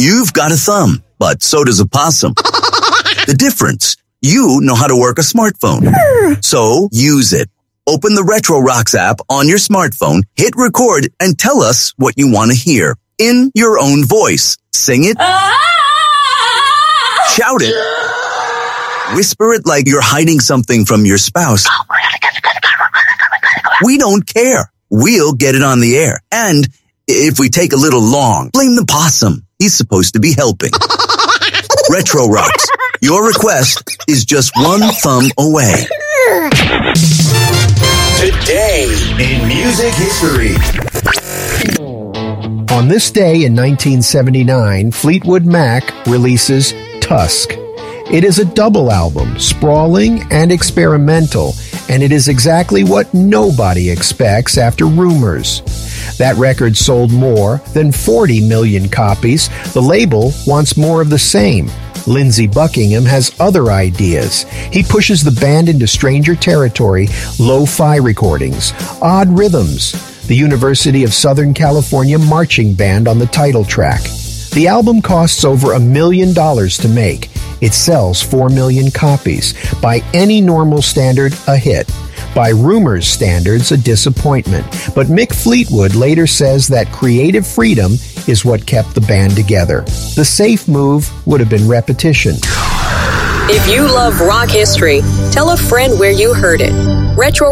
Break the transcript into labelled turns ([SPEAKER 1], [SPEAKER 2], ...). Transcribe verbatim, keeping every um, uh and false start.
[SPEAKER 1] You've got a thumb, but so does a possum. The difference, you know how to work a smartphone. So use it. Open the Retro Rocks app on your smartphone, hit record, and tell us what you want to hear in your own voice. Sing it. Shout it. Whisper it like you're hiding something from your spouse. We don't care. We'll get it on the air. And if we take a little long, blame the possum. He's supposed to be helping. Retro Rocks. Your request is just one thumb away.
[SPEAKER 2] Today in music history.
[SPEAKER 3] On this day in nineteen seventy-nine, Fleetwood Mac releases Tusk. It is a double album, sprawling and experimental, and it is exactly what nobody expects after Rumors. That record sold more than forty million copies. The label wants more of the same. Lindsey Buckingham has other ideas. He pushes the band into stranger territory, lo-fi recordings, odd rhythms, the University of Southern California marching band on the title track. The album costs over a million dollars to make. It sells four million copies. By any normal standard, a hit. By Rumors standards, a disappointment. But Mick Fleetwood later says that creative freedom is what kept the band together. The safe move would have been repetition.
[SPEAKER 4] If you love rock history, tell a friend where you heard it. Retro